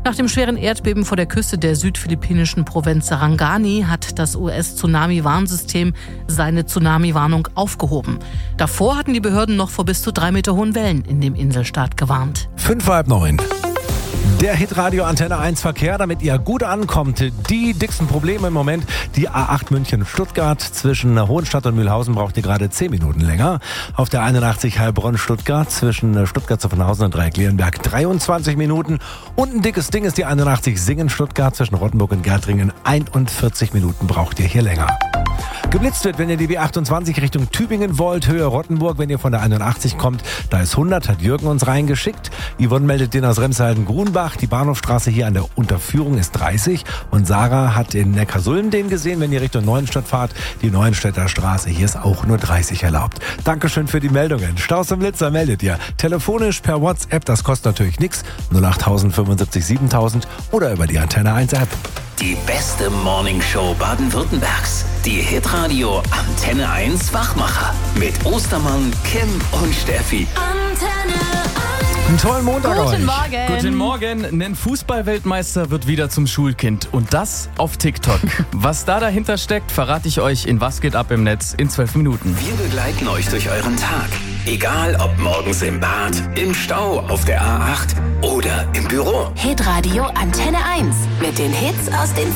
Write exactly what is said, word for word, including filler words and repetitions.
Nach dem schweren Erdbeben vor der Küste der südphilippinischen Provinz Sarangani hat das U S-Tsunami-Warnsystem seine Tsunami-Warnung aufgehoben. Davor hatten die Behörden noch vor bis zu drei Meter hohen Wellen in dem Inselstaat gewarnt. Fünf halb neun. Der Hitradio Antenne eins Verkehr, damit ihr gut ankommt. Die dicksten Probleme im Moment. Die A acht München-Stuttgart zwischen Hohenstadt und Mühlhausen braucht ihr gerade zehn Minuten länger. Auf der einundachtzig Heilbronn-Stuttgart zwischen Stuttgart-Zuffenhausen und Dreiecklehenberg dreiundzwanzig Minuten. Und ein dickes Ding ist die einundachtzig Singen-Stuttgart zwischen Rottenburg und Gärtringen. einundvierzig Minuten braucht ihr hier länger. Geblitzt wird, wenn ihr die B achtundzwanzig Richtung Tübingen wollt, Höhe Rottenburg, wenn ihr von der einundachtzig kommt, da ist hundert, hat Jürgen uns reingeschickt. Yvonne meldet den aus Remshalden-Grunbach, die Bahnhofstraße hier an der Unterführung ist dreißig und Sarah hat in Neckarsulm den gesehen, wenn ihr Richtung Neuenstadt fahrt, die Neuenstädter Straße, hier ist auch nur dreißig erlaubt. Dankeschön für die Meldungen. Staus und Blitzer meldet ihr. Telefonisch per WhatsApp, das kostet natürlich nichts, null acht fünfundsiebzig siebentausend oder über die Antenne eins App. Die beste Morningshow Baden-Württembergs. Die Hitradio Antenne eins Wachmacher. Mit Ostermann, Kim und Steffi. Antenne eins. Einen tollen Montag Guten euch. Morgen. Guten Morgen. Ein Fußballweltmeister wird wieder zum Schulkind. Und das auf TikTok. Was da dahinter steckt, verrate ich euch in Was geht ab im Netz in zwölf Minuten. Wir begleiten euch durch euren Tag. Egal ob morgens im Bad, im Stau, auf der A acht oder im Büro. Hitradio Antenne eins. Mit den Hits aus den